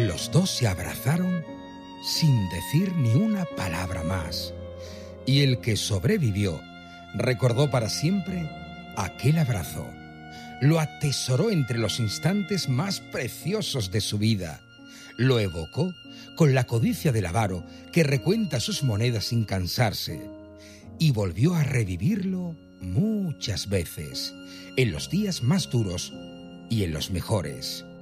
Los dos se abrazaron sin decir ni una palabra más, y el que sobrevivió recordó para siempre aquel abrazo. Lo atesoró entre los instantes más preciosos de su vida. Lo evocó con la codicia del avaro que recuenta sus monedas sin cansarse, y volvió a revivirlo muchas veces, en los días más duros y en los mejores.